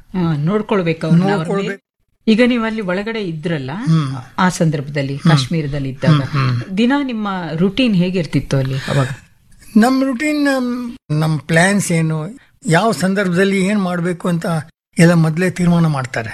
ನೋಡ್ಕೊಳ್ಬೇಕು ಅವ್ರನ್ನ, ಅವ್ರ ಮೇಲೆ. ಈಗ ನೀವು ಅಲ್ಲಿ ಒಳಗಡೆ ಇದ್ರಲ್ಲ ಆ ಸಂದರ್ಭದಲ್ಲಿ, ಕಾಶ್ಮೀರದಲ್ಲಿ ಇದ್ದಾಗ ದಿನ ನಿಮ್ಮ ರುಟೀನ್ ಹೇಗಿರ್ತಿತ್ತು ಅಲ್ಲಿ ಅವಾಗ? ನಮ್ಮ ರುಟೀನ್, ನಮ್ಮ ಪ್ಲಾನ್ಸ್ ಏನು, ಯಾವ ಸಂದರ್ಭದಲ್ಲಿ ಏನ್ ಮಾಡ್ಬೇಕು ಅಂತ ಎಲ್ಲ ಮೊದಲೇ ತೀರ್ಮಾನ ಮಾಡ್ತಾರೆ.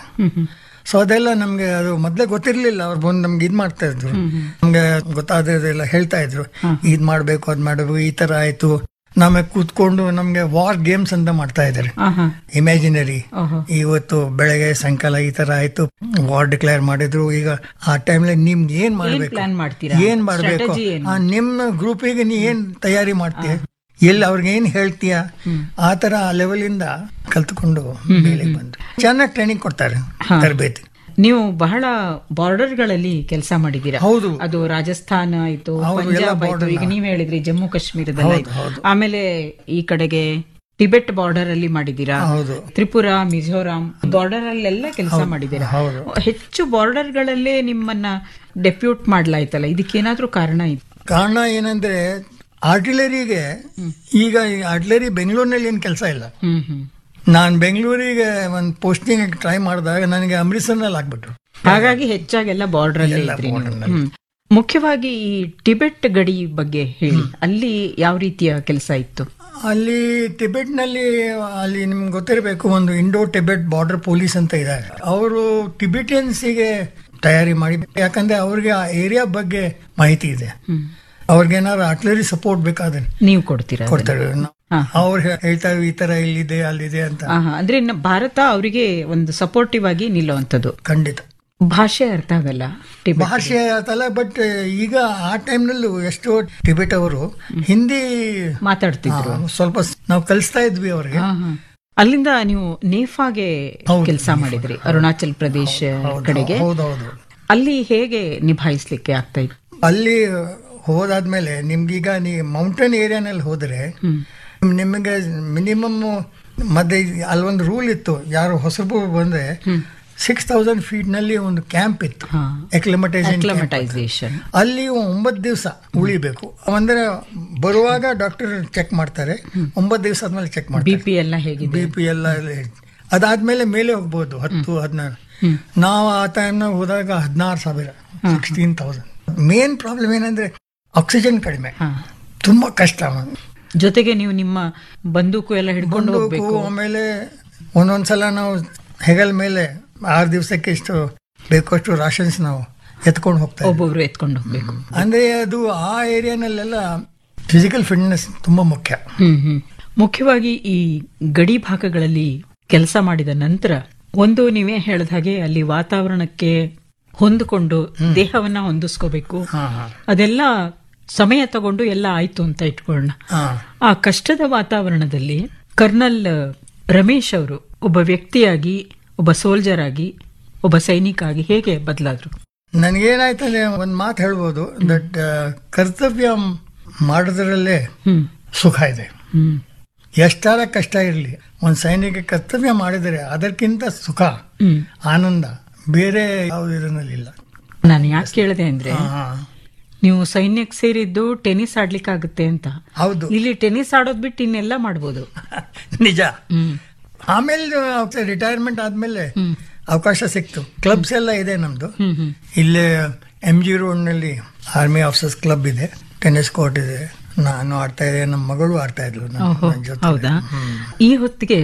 ಸೊ ಅದೆಲ್ಲ ನಮ್ಗೆ ಅದು ಮೊದಲೇ ಗೊತ್ತಿರ್ಲಿಲ್ಲ. ಅವ್ರು ಬಂದು ನಮ್ಗೆ ಇದ್ ಮಾಡ್ತಾ ಇದ್ರು, ನಮ್ಗೆ ಗೊತ್ತಾದ್ರೆಲ್ಲ ಹೇಳ್ತಾ ಇದ್ರು, ಇದ್ ಮಾಡ್ಬೇಕು ಅದ್ ಮಾಡ್ಬೇಕು, ಈ ತರ ಆಯ್ತು. ನಮಗೆ ಕೂತ್ಕೊಂಡು ನಮ್ಗೆ ವಾರ್ ಗೇಮ್ಸ್ ಅಂತ ಮಾಡ್ತಾ ಇದ್ದಾರೆ, ಇಮ್ಯಾಜಿನರಿ. ಇವತ್ತು ಬೆಳಗ್ಗೆ ಸಾಯಂಕಾಲ ಈ ತರ ಆಯ್ತು, ವಾರ್ ಡಿಕ್ಲೇರ್ ಮಾಡಿದ್ರು. ಈಗ ಆ ಟೈಮ್ಲಿ ನಿಮ್ಗೆ ಏನ್ ಮಾಡ್ಬೇಕು, ಏನ್ ಮಾಡ್ಬೇಕು, ನಿಮ್ಮ ಗ್ರೂಪಿಗೆ ನೀ ಏನ್ ತಯಾರಿ ಮಾಡ್ತೀಯ, ಎಲ್ಲಿ ಅವ್ರಿಗೆ ಏನ್ ಹೇಳ್ತೀಯ, ಆ ತರ ಆ ಲೆವೆಲ್ ಇಂದ ಕಲ್ತ್ಕೊಂಡು ಮೇಲೆ ಬಂದ್ರು. ಚೆನ್ನಾಗಿ ಟ್ರೈನಿಂಗ್ ಕೊಡ್ತಾರೆ, ತರಬೇತಿ. ನೀವು ಬಹಳ ಬಾರ್ಡರ್ಗಳಲ್ಲಿ ಕೆಲಸ ಮಾಡಿದ್ದೀರಾ. ಹೌದು, ಅದು ರಾಜಸ್ಥಾನ ಆಯ್ತು, ಪಂಜಾಬ್ ಆಯ್ತು, ಈಗ ನೀವ್ ಹೇಳಿದ್ರಿ ಜಮ್ಮು ಕಾಶ್ಮೀರದಲ್ಲಿ, ಆಮೇಲೆ ಈ ಕಡೆಗೆ ಟಿಬೆಟ್ ಬಾರ್ಡರ್ ಅಲ್ಲಿ ಮಾಡಿದ್ದೀರಾ, ತ್ರಿಪುರಾ, ಮಿಜೋರಾಂ ಬಾರ್ಡರ್ ಅಲ್ಲೆಲ್ಲ ಕೆಲಸ ಮಾಡಿದ್ದೀರಾ. ಹೆಚ್ಚು ಬಾರ್ಡರ್ ಗಳಲ್ಲೇ ನಿಮ್ಮನ್ನ ಡೆಪ್ಯೂಟ್ ಮಾಡ್ಲಾಯ್ತಲ್ಲ, ಇದಕ್ಕೇನಾದ್ರೂ ಕಾರಣ ಇತ್ತು? ಕಾರಣ ಏನಂದ್ರೆ ಆರ್ಟಿಲರಿಗೆ, ಈಗ ಆರ್ಟಿಲರಿ ಬೆಂಗಳೂರಿನಲ್ಲಿ ಏನ್ ಕೆಲಸ ಇಲ್ಲ. ನಾನ್ ಬೆಂಗಳೂರಿಗೆ ಒಂದು ಪೋಸ್ಟಿಂಗ್ ಟ್ರೈ ಮಾಡಿದಾಗ ನನಗೆ ಅಮೃತ್ಸರ್ನಲ್ಲಿ ಆಗ್ಬಿಟ್ರು. ಹಾಗಾಗಿ ಹೆಚ್ಚಾಗೆಲ್ಲ ಬಾರ್ಡರ್ ಅಲ್ಲಿ. ಮುಖ್ಯವಾಗಿ ಈ ಟಿಬೆಟ್ ಗಡಿ ಬಗ್ಗೆ ಹೇಳಿ, ಅಲ್ಲಿ ಯಾವ ರೀತಿಯ ಕೆಲಸ ಇತ್ತು? ಅಲ್ಲಿ ಟಿಬೆಟ್ ನಲ್ಲಿ, ಅಲ್ಲಿ ನಿಮ್ಗೆ ಗೊತ್ತಿರಬೇಕು, ಒಂದು ಇಂಡೋ ಟಿಬೆಟ್ ಬಾರ್ಡರ್ ಪೊಲೀಸ್ ಅಂತ ಇದ್ದಾರೆ. ಅವರು ಟಿಬೆಟಿಯನ್ಸಿಗೆ ತಯಾರಿ ಮಾಡಿ, ಯಾಕಂದ್ರೆ ಅವ್ರಿಗೆ ಆ ಏರಿಯಾ ಬಗ್ಗೆ ಮಾಹಿತಿ ಇದೆ. ಅವ್ರಿಗೇನಾದ್ರು ಆರ್ಟಿಲರಿ ಸಪೋರ್ಟ್ ಬೇಕಾದ್ರೆ ನೀವು ಕೊಡ್ತೀರಾ? ಕೊಡ್ತಾರೆ. ಅವ್ರು ಹೇಳ್ತಾರೆ ಈ ತರ ಇಲ್ಲಿದೆ ಅಲ್ಲಿದೆ ಅಂತ. ಅಂದ್ರೆ ಭಾರತ ಅವರಿಗೆ ಒಂದು ಸಪೋರ್ಟಿವ್ ಆಗಿ ನಿಲ್ಲುವಂಥದ್ದು. ಖಂಡಿತ. ಭಾಷೆ ಅರ್ಥ ಆಗಲ್ಲ, ಭಾಷೆ ಅರ್ಥ ಅಲ್ಲ. ಬಟ್ ಈಗ ಆ ಟೈಮ್ನಲ್ಲೂ ಎಷ್ಟೋ ಟಿಬೆಟ್ ಅವರು ಹಿಂದಿ ಮಾತಾಡ್ತಿದ್ರು, ಸ್ವಲ್ಪ ನಾವು ಕಲಿಸ್ತಾ ಇದ್ವಿ ಅವ್ರಿಗೆ. ಅಲ್ಲಿಂದ ನೀವು ನೇಫಾಗೆ ಕೆಲಸ ಮಾಡಿದ್ರಿ, ಅರುಣಾಚಲ್ ಪ್ರದೇಶ ಕಡೆಗೆ. ಹೌದೌದು. ಅಲ್ಲಿ ಹೇಗೆ ನಿಭಾಯಿಸ್ಲಿಕ್ಕೆ ಆಗ್ತಾ ಇತ್ತು? ಅಲ್ಲಿ ಹೋದಾದ್ಮೇಲೆ ನಿಮ್ಗೀಗ ನೀವು ಮೌಂಟೇನ್ ಏರಿಯಾನಲ್ಲಿ ಹೋದ್ರೆ ನಿಮಗೆ ಮಿನಿಮಮ್ ಮತ್ತೆ ಅಲ್ಲೊಂದು ರೂಲ್ ಇತ್ತು, ಯಾರು ಹೊಸಬರು ಬಂದ್ರೆ 6000 ಫೀಟ್ ನಲ್ಲಿ ಒಂದು ಕ್ಯಾಂಪ್ ಇತ್ತು, ಎಕ್ಲಿಮಟೈಸೇಷನ್. ಅಲ್ಲಿ 9 ದಿವಸ ಉಳಿಬೇಕು. ಅಂದ್ರೆ ಬರುವಾಗ ಡಾಕ್ಟರ್ ಚೆಕ್ ಮಾಡ್ತಾರೆ, 9 ದಿವಸ ಆದ್ಮೇಲೆ ಚೆಕ್ ಮಾಡ್ತಾರೆ ಬಿಪಿ ಎಲ್ಲ ಹೇಗಿದೆ, ಬಿಪಿ ಎಲ್ಲ. ಅದಾದ್ಮೇಲೆ ಮೇಲೆ ಹೋಗ್ಬೋದು 10-16. ನಾವು ಆ ಟೈಮ್ನಾಗ ಹೋದಾಗ 16,000, 16,000. ಮೇನ್ ಪ್ರಾಬ್ಲಮ್ ಏನಂದ್ರೆ ಆಕ್ಸಿಜನ್ ಕಡಿಮೆ, ತುಂಬಾ ಕಷ್ಟ. ಜೊತೆಗೆ ನೀವು ನಿಮ್ಮ ಬಂದೂಕು ಎಲ್ಲ ಹಿಡ್ಕೊಂಡು ಹೋಗ್ಬೇಕು. ಆಮೇಲೆ ಒಂದೊಂದ್ಸಲ ನಾವು ಹೆಗಲ್ ಮೇಲೆ 6 ದಿವಸಕ್ಕೆ ಇಷ್ಟು ಬೇಕಷ್ಟು ರಾಷನ್ಸ್ ನಾವು ಎತ್ಕೊಂಡು ಹೋಗ್ತಾರೆ, ಒಬ್ಬೊಬ್ರು ಎತ್ಕೊಂಡು ಹೋಗ್ಬೇಕು. ಅಂದ್ರೆ ಅದು ಆ ಏರಿಯಾನಲ್ಲೆಲ್ಲ ಫಿಸಿಕಲ್ ಫಿಟ್ನೆಸ್ ತುಂಬಾ ಮುಖ್ಯ. ಮುಖ್ಯವಾಗಿ ಈ ಗಡಿ ಭಾಗಗಳಲ್ಲಿ ಕೆಲಸ ಮಾಡಿದ ನಂತರ ಒಂದು ನೀವೇ ಹೇಳಿದ ಹಾಗೆ ಅಲ್ಲಿ ವಾತಾವರಣಕ್ಕೆ ಹೊಂದಿಕೊಂಡು ದೇಹವನ್ನ ಹೊಂದಿಸ್ಕೋಬೇಕು. ಅದೆಲ್ಲ ಸಮಯ ತಗೊಂಡು ಎಲ್ಲ ಆಯ್ತು ಅಂತ ಇಟ್ಕೊಳ್ಳೋಣ. ಆ ಕಷ್ಟದ ವಾತಾವರಣದಲ್ಲಿ ಕರ್ನಲ್ ರಮೇಶ್ ಅವರು ಒಬ್ಬ ವ್ಯಕ್ತಿಯಾಗಿ, ಒಬ್ಬ ಸೋಲ್ಜರ್ ಆಗಿ, ಒಬ್ಬ ಸೈನಿಕ ಆಗಿ ಹೇಗೆ ಬದಲಾದ್ರು? ನನಗೇನಾಯ್ತಂದ್ರೆ ಒಂದ್ ಮಾತು ಹೇಳ್ಬೋದು, ದಟ್ ಕರ್ತವ್ಯ ಮಾಡೋದ್ರಲ್ಲೇ ಸುಖ ಇದೆ. ಎಷ್ಟಾರ ಕಷ್ಟ ಇರಲಿ, ಒಂದ್ ಸೈನಿಕ ಕರ್ತವ್ಯ ಮಾಡಿದರೆ ಅದಕ್ಕಿಂತ ಸುಖ, ಆನಂದ ಬೇರೆ ಯಾವ್ದು ಇದರಲ್ಲಿಲ್ಲ. ನಾನು ಯಾಕೆ ಕೇಳಿದೆ ಅಂದ್ರೆ, ನೀವು ಸೈನ್ಯಕ್ಕೆ ಸೇರಿದ್ದು ಟೆನ್ನಿಸ್ ಆಡ್ಲಿಕ್ಕೆ ಆಗುತ್ತೆ ಅಂತ. ಹೌದು, ಇಲ್ಲಿ ಟೆನ್ನಿಸ್ ಆಡೋದ್ ಬಿಟ್ಟು ಇನ್ನೆಲ್ಲ ಮಾಡ್ಬೋದು. ನಿಜ. ಆಮೇಲೆ ರಿಟೈರ್ಮೆಂಟ್ ಆದ್ಮೇಲೆ ಅವಕಾಶ ಸಿಕ್ತು. ಕ್ಲಬ್ಸ್ ಎಲ್ಲ ಇದೆ ನಮ್ದು. ಇಲ್ಲೇ MG ರೋಡ್ ನಲ್ಲಿ ಆರ್ಮಿ ಆಫೀಸರ್ಸ್ ಕ್ಲಬ್ ಇದೆ, ಟೆನ್ನಿಸ್ ಕೋರ್ಟ್ ಇದೆ. ನಾನು ಆಡ್ತಾ ಇದ್ದೆ, ನಮ್ಮ ಮಗಳು ಆಡ್ತಾ ಇದ್ಲು. ಹೌದಾ? ಈ ಹೊತ್ತಿಗೆ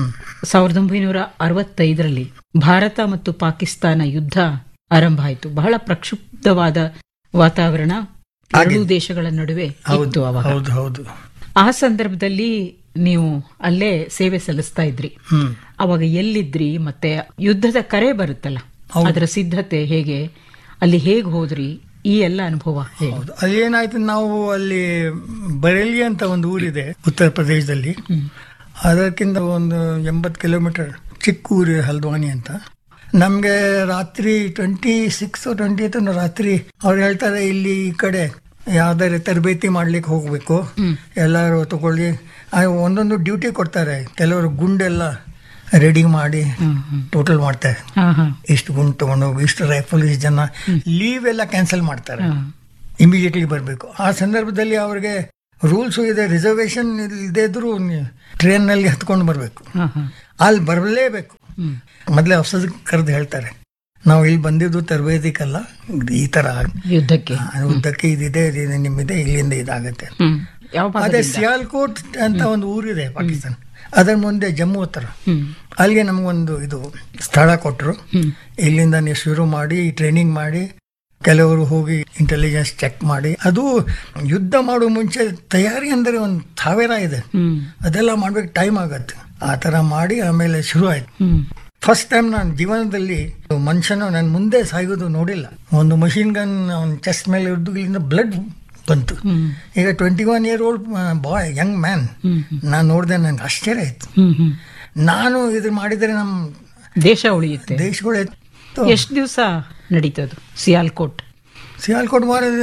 1965ರಲ್ಲಿ ಭಾರತ ಮತ್ತು ಪಾಕಿಸ್ತಾನ ಯುದ್ಧ ಆರಂಭ ಆಯಿತು. ಬಹಳ ಪ್ರಕ್ಷುಬ್ಧವಾದ ವಾತಾವರಣ ಎರಡೂ ದೇಶಗಳ ನಡುವೆ ಇತ್ತು ಅವಾಗ. ಹೌದು. ಆ ಸಂದರ್ಭದಲ್ಲಿ ನೀವು ಅಲ್ಲೇ ಸೇವೆ ಸಲ್ಲಿಸ್ತಾ ಇದ್ರಿ. ಅವಾಗ ಎಲ್ಲಿದ್ರಿ, ಮತ್ತೆ ಯುದ್ಧದ ಕರೆ ಬರುತ್ತಲ್ಲ, ಅದರ ಸಿದ್ಧತೆ ಹೇಗೆ, ಅಲ್ಲಿ ಹೇಗೆ ಹೋದ್ರಿ, ಈ ಎಲ್ಲ ಅನುಭವ ಹೇಗೆ? ಅಲ್ಲಿ ಏನಾಯ್ತು, ನಾವು ಅಲ್ಲಿ ಬರೇಲಿ ಅಂತ ಒಂದು ಊರಿದೆ ಉತ್ತರ ಪ್ರದೇಶದಲ್ಲಿ, ಅದಕ್ಕಿಂತ ಒಂದು 80 ಕಿಲೋಮೀಟರ್ ಚಿಕ್ಕ ಊರು ಹಲ್ದ್ವಾನಿ ಅಂತ. ನಮ್ಗೆ ರಾತ್ರಿ 26 or 28 ರಾತ್ರಿ ಅವ್ರು ಹೇಳ್ತಾರೆ, ಇಲ್ಲಿ ಈ ಕಡೆ ಯಾವ್ದಾರು ತರಬೇತಿ ಮಾಡ್ಲಿಕ್ಕೆ ಹೋಗ್ಬೇಕು, ಎಲ್ಲಾರು ತಗೊಳ್ಳಿ. ಒಂದೊಂದು ಡ್ಯೂಟಿ ಕೊಡ್ತಾರೆ. ಕೆಲವರು ಗುಂಡೆಲ್ಲ ರೆಡಿ ಮಾಡಿ ಟೋಟಲ್ ಮಾಡ್ತಾರೆ, ಇಷ್ಟು ಗುಂಡು ತಗೊಂಡೋಗಿ, ಇಷ್ಟು ರೈಫಲ್, ಇಷ್ಟು ಜನ. ಲೀವ್ ಎಲ್ಲ ಕ್ಯಾನ್ಸಲ್ ಮಾಡ್ತಾರೆ, ಇಮಿಡಿಯೇಟ್ಲಿ ಬರಬೇಕು. ಆ ಸಂದರ್ಭದಲ್ಲಿ ಅವ್ರಿಗೆ ರೂಲ್ಸ್ ಇದೆ, ರಿಸರ್ವೇಶನ್ ಇಲ್ಲದೆ ಇದ್ರು ಟ್ರೈನ್ ನಲ್ಲಿ ಹತ್ಕೊಂಡು ಬರ್ಬೇಕು, ಅಲ್ಲಿ ಬರಲೇಬೇಕು. ಮೊದಲೇ ಔಷಧ ಕರೆದು ಹೇಳ್ತಾರೆ, ನಾವು ಇಲ್ಲಿ ಬಂದಿದ್ದು ತರಬೇತಿಕಲ್ಲ, ಈ ತರ ಯುದ್ಧಕ್ಕೆ ಉದ್ದಕ್ಕೆ ಇದಿದೆ, ನಿಮ್ಮಿದೆ, ಇಲ್ಲಿಂದ ಇದಾಗತ್ತೆ. ಯಾವ ಅದೇ ಸಿಯಾಲ್ಕೋಟ್ ಅಂತ ಒಂದು ಊರಿದೆ ಪಾಕಿಸ್ತಾನ, ಅದರ ಮುಂದೆ ಜಮ್ಮು ಹತ್ರ. ಅಲ್ಲಿಗೆ ನಮಗೊಂದು ಇದು ಸ್ಥಳ ಕೊಟ್ಟರು. ಇಲ್ಲಿಂದ ನೀವು ಶುರು ಮಾಡಿ ಟ್ರೈನಿಂಗ್ ಮಾಡಿ, ಕೆಲವರು ಹೋಗಿ ಇಂಟೆಲಿಜೆನ್ಸ್ ಚೆಕ್ ಮಾಡಿ, ಅದು ಯುದ್ಧ ಮಾಡುವ ಮುಂಚೆ ತಯಾರಿ ಅಂದರೆ ಒಂದು 1000 ಇದೆ, ಅದೆಲ್ಲ ಮಾಡ್ಬೇಕು, ಟೈಮ್ ಆಗತ್ತೆ. ಆ ತರ ಮಾಡಿ ಆಮೇಲೆ ಶುರು ಆಯ್ತು. ಫಸ್ಟ್ ಟೈಮ್ ನಾನು ಜೀವನದಲ್ಲಿ ಮನುಷ್ಯನ ನನ್ನ ಮುಂದೆ ಸಾಯೋದು ನೋಡಿಲ್ಲ. ಒಂದು ಮಷಿನ್ ಗನ್ ಅವನ ಚೆಸ್ಟ್ ಮೇಲೆ ಹಿಡಿದು ಇಲ್ಲಿಂದ ಬ್ಲಡ್ ಬಂತು. ಈಗ 21 year old ಬಾಯ್, ಯಂಗ್ ಮ್ಯಾನ್, ನಾನು ನೋಡಿದೆ, ನನ್ಗೆ ಆಶ್ಚರ್ಯ ಆಯ್ತು. ನಾನು ಇದು ಮಾಡಿದರೆ ನಮ್ಮ ದೇಶ ಉಳಿಯುತ್ತೆ, ದೇಶಗಳು. ಎಷ್ಟು ದಿವಸ ನಡೀತದು ಸಿಯಾಲ್ಕೋಟ್? ಸಿಯಾಲ್ಕೋಟ್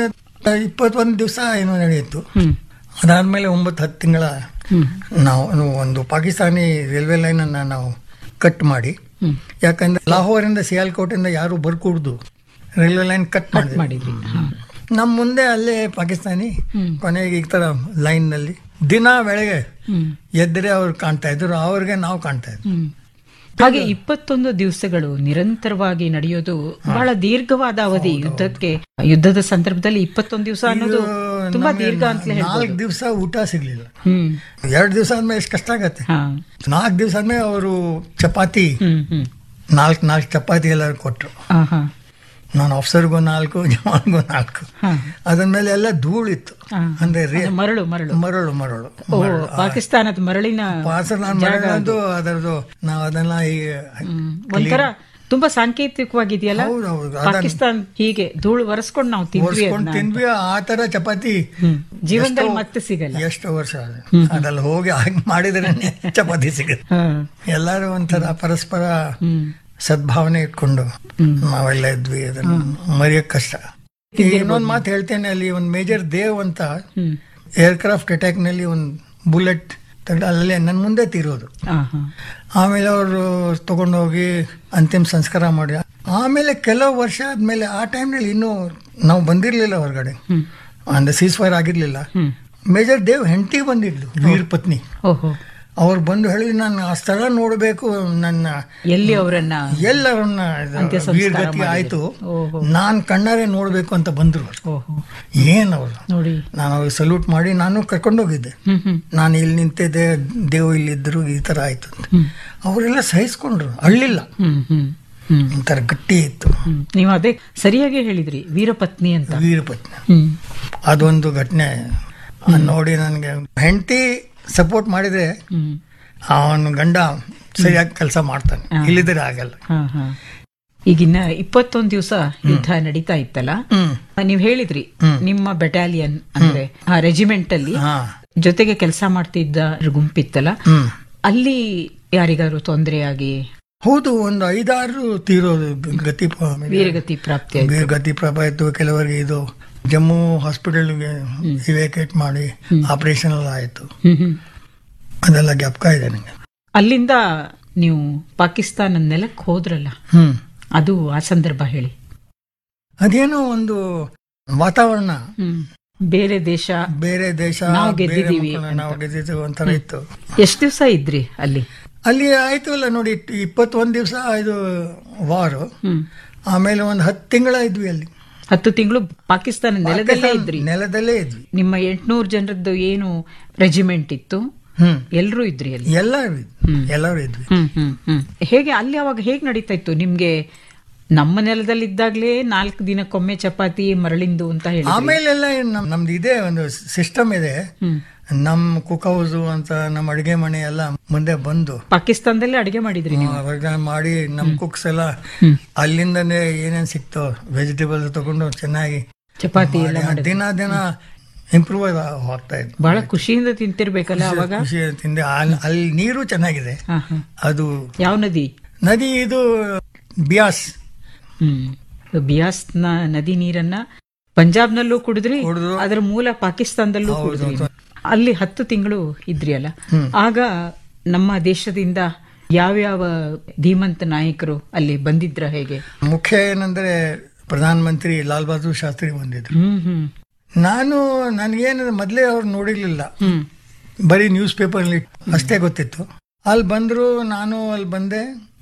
21 ದಿವಸ ಏನೋ ನಡೆಯಿತು. ಅದಾದ್ಮೇಲೆ 9-10 ತಿಂಗಳ ನಾವು ಒಂದು ಪಾಕಿಸ್ತಾನಿ ರೈಲ್ವೆ ಲೈನ್ ಅನ್ನ ನಾವು ಕಟ್ ಮಾಡಿ, ಯಾಕಂದ್ರೆ ಲಾಹೋರಿಂದ ಸಿಯಾಲ್ಕೋಟಿಂದ ಯಾರು ಬರ್ಕೂಡ್ದು, ರೈಲ್ವೆ ಲೈನ್ ಕಟ್ ಮಾಡಿದ್ವಿ. ನಮ್ಮ ಮುಂದೆ ಅಲ್ಲೇ ಪಾಕಿಸ್ತಾನಿ ಕೊನೆಗೆ ಈ ತರ ಲೈನ್ ನಲ್ಲಿ ದಿನ ಬೆಳಗ್ಗೆ ಎದ್ದರೆ ಅವ್ರು ಕಾಣ್ತಾ ಇದ್ರು, ಅವ್ರಿಗೆ ನಾವು ಕಾಣ್ತಾ ಇದ್ವಿ. ಹಾಗೆ 21 ದಿವಸಗಳು ನಿರಂತರವಾಗಿ ನಡೆಯೋದು ಬಹಳ ದೀರ್ಘವಾದ ಅವಧಿ. ಯುದ್ಧದ ಸಂದರ್ಭದಲ್ಲಿ 21 ದಿವಸ ಅನ್ನೋದು ತುಂಬಾ ದೀರ್ಘ ಅಂತ ಹೇಳಿ. 4 ದಿವಸ ಊಟ ಸಿಗ್ಲಿಲ್ಲ. 2 ದಿವಸ ಆದ್ಮೇಲೆ ಎಷ್ಟು ಕಷ್ಟ ಆಗತ್ತೆ. 4 ದಿವಸ ಆದ್ಮೇಲೆ ಅವರು ಚಪಾತಿ 4 ಚಪಾತಿ ಎಲ್ಲರೂ ಕೊಟ್ರು. ನಾನು ಆಫೀಸರ್ಗೂ 4, ಜವಾನ್ಗೂ 4. ಅದಾದ್ಮೇಲೆ ಎಲ್ಲ ಧೂಳಿತ್ತು, ಅಂದ್ರೆ ಮರಳು ಪಾಕಿಸ್ತಾನದ ಮರಳಿನ ಅದರದ್ದು ನಾವು ಅದನ್ನ ಒಂಥರ ತುಂಬಾ ಸಾಂಕೇತಿಕವಾಗಿದೆಯಲ್ಲ. ಪಾಕಿಸ್ತಾನ ಹೀಗೆ ಧೂಳು ಒರೆಸ್ಕೊಂಡು ನಾವು ತಿಂದ್ವಿ. ಆ ತರ ಚಪಾತಿ ಜೀವನದಲ್ಲಿ ಮತ್ತೆ ಸಿಗಲ್ಲ. ಎಷ್ಟು ವರ್ಷ ಅದ್ರಲ್ಲಿ ಹೋಗಿ ಹಾಗೆ ಮಾಡಿದ್ರೆ ಚಪಾತಿ ಸಿಗುತ್ತೆ. ಎಲ್ಲರೂ ಒಂಥರ ಪರಸ್ಪರ ಸದ್ಭಾವನೆ ಇಟ್ಕೊಂಡು ನಾವೆಲ್ಲ ಇದ್ವಿ. ಅದನ್ನ ಮರೆಯಕ್ ಕಷ್ಟ. ಇನ್ನೊಂದು ಮಾತು ಹೇಳ್ತೇನೆ, ಅಲ್ಲಿ ಒಂದು ಮೇಜರ್ ದೇವ್ ಅಂತ ಏರ್ಕ್ರಾಫ್ಟ್ ಅಟ್ಯಾಕ್ ನಲ್ಲಿ ಒಂದು ಬುಲೆಟ್ ಅಲ್ಲೇ ನನ್ನ ಮುಂದೆ ತೀರೋದು. ಆಮೇಲೆ ಅವರು ತಗೊಂಡೋಗಿ ಅಂತಿಮ ಸಂಸ್ಕಾರ ಮಾಡಿ, ಆಮೇಲೆ ಕೆಲವು ವರ್ಷ ಆದ್ಮೇಲೆ, ಆ ಟೈಮ್ನಲ್ಲಿ ಇನ್ನೂ ನಾವು ಬಂದಿರ್ಲಿಲ್ಲ ಹೊರಗಡೆ, ಅಂದ್ರೆ ಸೀಸ್ ಫೈರ್ ಆಗಿರ್ಲಿಲ್ಲ. ಮೇಜರ್ ದೇವ್ ಹೆಂಡತಿ ಬಂದಿದ್ಲು, ವೀರ್ ಪತ್ನಿ. ಅವ್ರು ಬಂದು ಹೇಳಿ, ನಾನು ಆ ಸ್ಥಳ ನೋಡ್ಬೇಕು, ನನ್ನ ಎಲ್ಲರನ್ನ ವೀರ್ಗತಿ ಆಯ್ತು, ನಾನ್ ಕಣ್ಣಾರೆ ನೋಡ್ಬೇಕು ಅಂತ ಬಂದ್ರು. ಏನವ್ರು ನೋಡಿ, ನಾನು ಅವ್ರಿಗೆ ಸಲ್ಯೂಟ್ ಮಾಡಿ ನಾನು ಕರ್ಕೊಂಡೋಗಿದ್ದೆ. ನಾನು ಇಲ್ಲಿ ನಿಂತಿದ್ದೆ, ದೇವ್ ಇಲ್ಲಿದ್ರು, ಈ ತರ ಆಯ್ತು ಅಂತ. ಅವರೆಲ್ಲ ಸಹಿಸ್ಕೊಂಡ್ರು, ಅಳ್ಳಿಲ್ಲ, ಒಂಥರ ಗಟ್ಟಿ ಇತ್ತು. ನೀವು ಅದೇ ಸರಿಯಾಗಿ ಹೇಳಿದ್ರಿ, ವೀರಪತ್ನಿ ಅಂತ. ವೀರಪತ್ನಿ ಅದೊಂದು ಘಟನೆ ನೋಡಿ ನನಗೆ. ಹೆಂಡತಿ ಸಪೋರ್ಟ್ ಮಾಡಿದ್ರೆ ಅವನು ಗಂಡ ಸರಿಯಾಗಿ ಕೆಲಸ ಮಾಡ್ತಾನೆ, ಇಲ್ಲಿದ್ರೆ ಆಗಲ್ಲ. ಈಗಿನ್ನ 21 ದಿವಸ ಯುದ್ಧ ನಡೀತಾ ಇತ್ತಲ್ಲ, ನೀವ್ ಹೇಳಿದ್ರಿ ನಿಮ್ಮ ಬೆಟಾಲಿಯನ್ ಅಂದ್ರೆ ಆ ರೆಜಿಮೆಂಟ್ ಅಲ್ಲಿ ಜೊತೆಗೆ ಕೆಲಸ ಮಾಡ್ತಿದ್ದ ಗುಂಪಿತ್ತಲ್ಲ, ಅಲ್ಲಿ ಯಾರಿಗಾರು ತೊಂದರೆ ಆಗಿ? ಹೌದು, ಒಂದು 5-6 ತೀರೋದು, ವೀರಗತಿ ಪ್ರಾಪ್ತಿ ಆಯ್ತು. ಕೆಲವರಿಗೆ ಇದು ಜಮ್ಮು ಹಾಸ್ಪಿಟಲ್ಗೆ ಇವ್ಯಾಕ್ಯುಯೇಟ್ ಮಾಡಿ ಆಪರೇಷನ್ ಎಲ್ಲ ಆಯ್ತು. ಅದೆಲ್ಲ ಜ್ಞಾಪಕ ಇದೆ ನನಗೆ. ಅಲ್ಲಿಂದ ನೀವು ಪಾಕಿಸ್ತಾನ ನೆಲಕ್ಕೆ ಹೋದ್ರಲ್ಲ, ಅದು ಆ ಸಂದರ್ಭ ಹೇಳಿ. ಅದೇನೋ ಒಂದು ವಾತಾವರಣ, ಬೇರೆ ದೇಶ ನಾವು ಗೆದ್ದಿದ್ದೀವಿ ಒಂಥರ ಇತ್ತು. ಎಷ್ಟು ದಿವಸ ಇದ್ರಿ ಅಲ್ಲಿ? ಆಯ್ತು ಅಲ್ಲ ನೋಡಿ, 21 ದಿವಸ ಇದು ವಾರು. ಆಮೇಲೆ ಒಂದು 10 ತಿಂಗಳ ಇದ್ವಿ ಅಲ್ಲಿ. 10 ತಿಂಗಳು ಪಾಕಿಸ್ತಾನ ನೆಲದಲ್ಲೇ ಇದ್ವಿ. ನಿಮ್ಮ 800 ಜನರದ್ದು ಏನು ರೆಜಿಮೆಂಟ್ ಇತ್ತು, ಎಲ್ಲರೂ ಇದ್ರಿ ಅಲ್ಲಿ? ಎಲ್ಲರೂ ಇದ್ವಿ. ಹೇಗೆ ಅಲ್ಲಿ ಅವಾಗ ಹೇಗೆ ನಡೀತಾ ಇತ್ತು ನಿಮ್ಗೆ? ನಮ್ಮ ನೆಲದಲ್ಲಿದ್ದಾಗ್ಲೇ 4 ದಿನಕ್ಕೊಮ್ಮೆ ಚಪಾತಿ ಮರಳಿಂದು ಅಂತ ಹೇಳಿ, ಆಮೇಲೆಲ್ಲ ನಮ್ದು ಇದೆ, ಒಂದು ಸಿಸ್ಟಮ್ ಇದೆ. ನಮ್ ಕುಕ್ ಹೌಸ್ ಅಂತ ನಮ್ಮ ಅಡಿಗೆ ಮನೆ ಎಲ್ಲ ಮುಂದೆ ಬಂದು ಪಾಕಿಸ್ತಾನದಲ್ಲೇ ಅಡಿಗೆ ಮಾಡಿದ್ರಿ ಮಾಡಿ, ನಮ್ ಕುಕ್ಸ್ ಎಲ್ಲ ಅಲ್ಲಿಂದನೇ ಏನೇನ್ ಸಿಕ್ತೋ ವೆಜಿಟೇಬಲ್ಸ್ ತಗೊಂಡು ಚೆನ್ನಾಗಿ ಚಪಾತಿ ದಿನ ಇಂಪ್ರೂವ್ ಆಗ್ತಾ ಇತ್ತು. ಬಹಳ ಖುಷಿಯಿಂದ ತಿಂತಿರ್ಬೇಕಲ್ಲ ಅವಾಗ? ಖುಷಿಯಿಂದ ತಿಂದೆ. ಅಲ್ಲಿ ನೀರು ಚೆನ್ನಾಗಿದೆ. ಅದು ಯಾವ ನದಿ? ಇದು ಬಿಯಾಸ್. ಬಿಯಾಸ್ ನದಿ ನೀರನ್ನ ಪಂಜಾಬ್ನಲ್ಲೂ ಕುಡಿದ್ರಿ, ಅದರ ಮೂಲ ಪಾಕಿಸ್ತಾನದಲ್ಲೂ ಕುಡಿದ್ರಿ. ಅಲ್ಲಿ 10 ತಿಂಗಳು ಇದ್ರಿ ಅಲ್ಲ, ಆಗ ನಮ್ಮ ದೇಶದಿಂದ ಯಾವ್ಯಾವ ಧೀಮಂತ ನಾಯಕರು ಅಲ್ಲಿ ಬಂದಿದ್ರ? ಹೇಗೆ? ಮುಖ್ಯ ಏನಂದ್ರೆ ಪ್ರಧಾನ ಮಂತ್ರಿ ಲಾಲ್ ಬಹದ್ದೂರ್ ಶಾಸ್ತ್ರಿ ಬಂದಿದ್ರು. ನನಗೇನ ಮೊದ್ಲೇ ಅವ್ರು ನೋಡಿರ್ಲಿಲ್ಲ, ಬರೀ ನ್ಯೂಸ್ ಪೇಪರ್ ಅಷ್ಟೇ ಗೊತ್ತಿತ್ತು. ಅಲ್ಲಿ ಬಂದ್ರು, ನಾನು ಅಲ್ಲಿ ಬಂದೆ.